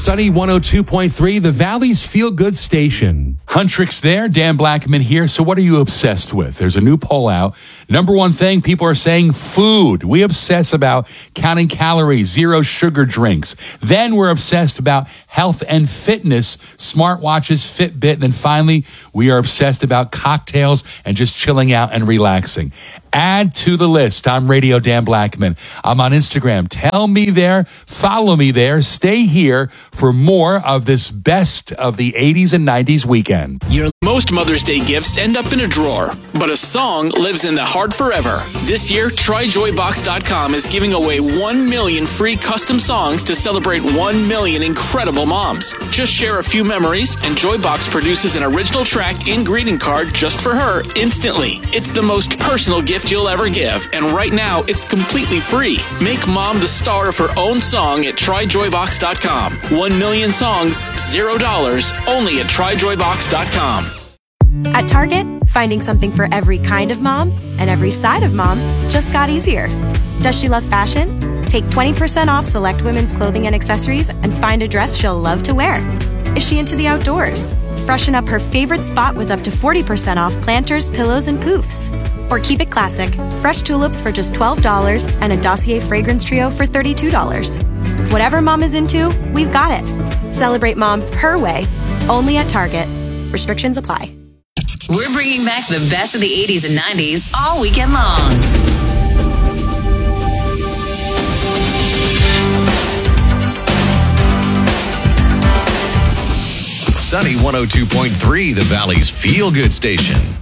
Sunny 102.3, the Valley's feel-good station. Huntrix there, Dan Blackman here. So what are you obsessed with? There's a new poll out. Number one thing, people are saying food. We obsess about counting calories, zero sugar drinks. Then we're obsessed about health and fitness, smartwatches, Fitbit. And then finally, we are obsessed about cocktails and just chilling out and relaxing. Add to the list. I'm Radio Dan Blackman. I'm on Instagram. Tell me there. Follow me there. Stay here for more of this best of the 80s and 90s weekend. Most Mother's Day gifts end up in a drawer, but a song lives in the heart forever. This year, TryJoyBox.com is giving away 1 million free custom songs to celebrate 1 million incredible moms. Just share a few memories, and Joybox produces an original track and greeting card just for her instantly. It's the most personal gift you'll ever give, and right now, it's completely free. Make mom the star of her own song at TryJoyBox.com. 1 million songs, $0, only at TryJoyBox.com. At Target, finding something for every kind of mom and every side of mom just got easier. Does she love fashion? Take 20% off select women's clothing and accessories and find a dress she'll love to wear. Is she into the outdoors? Freshen up her favorite spot with up to 40% off planters, pillows, and poofs. Or keep it classic, fresh tulips for just $12 and a Dossier fragrance trio for $32. Whatever mom is into, we've got it. Celebrate mom her way, only at Target. Restrictions apply. We're bringing back the best of the 80s and 90s all weekend long. Sunny 102.3, the Valley's feel-good station.